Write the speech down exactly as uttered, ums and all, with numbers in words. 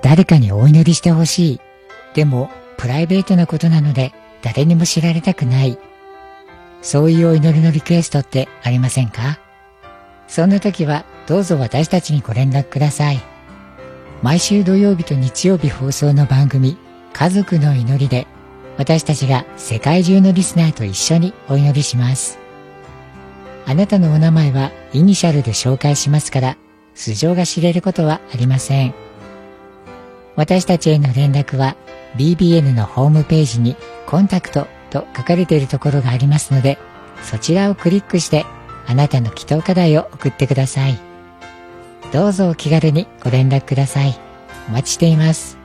誰かにお祈りしてほしい。でも、プライベートなことなので、誰にも知られたくない。そういうお祈りのリクエストってありませんか？そんな時は、どうぞ私たちにご連絡ください。毎週土曜日と日曜日放送の番組、家族の祈りで、私たちが世界中のリスナーと一緒にお祈りします。あなたのお名前はイニシャルで紹介しますから、素性が知れることはありません。私たちへの連絡は ビービーエヌ のホームページにコンタクトと書かれているところがありますので、そちらをクリックしてあなたの祈祷課題を送ってください。どうぞお気軽にご連絡ください。お待ちしています。